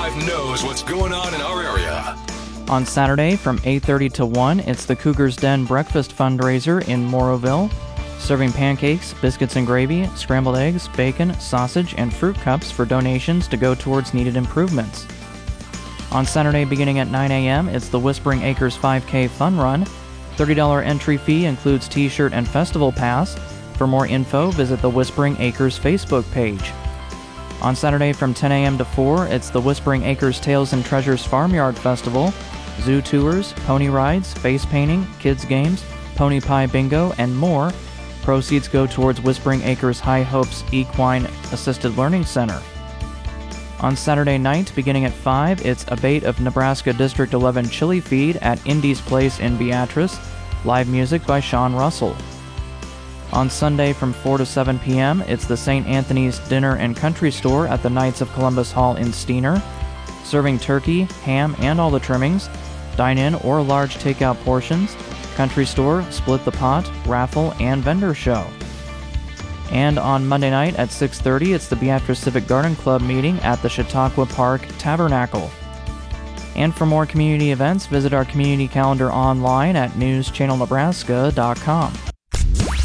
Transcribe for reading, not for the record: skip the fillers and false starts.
5 knows what's going on in our area. On Saturday from 8:30 to 1, it's the Cougar's Den Breakfast Fundraiser in Moroville, serving pancakes, biscuits and gravy, scrambled eggs, bacon, sausage, and fruit cups for donations to go towards needed improvements. On Saturday beginning at 9 a.m., it's the Whispering Acres 5K Fun Run. $30 entry fee includes t-shirt and festival pass. For more info, visit the Whispering Acres Facebook page. On Saturday from 10 a.m. to 4, it's the Whispering Acres Tales and Treasures Farmyard Festival, zoo tours, pony rides, face painting, kids games, pony pie bingo, and more. Proceeds go towards Whispering Acres High Hopes Equine Assisted Learning Center. On Saturday night, beginning at 5, it's Abate of Nebraska District 11 Chili Feed at Indy's Place in Beatrice. Live music by Sean Russell. On Sunday from 4 to 7 p.m., it's the St. Anthony's Dinner and Country Store at the Knights of Columbus Hall in Steiner. Serving turkey, ham, and all the trimmings. Dine-in or large takeout portions. Country Store, Split the Pot, raffle, and vendor show. And on Monday night at 6:30, it's the Beatrice Civic Garden Club meeting at the Chautauqua Park Tabernacle. And for more community events, visit our community calendar online at newschannelnebraska.com.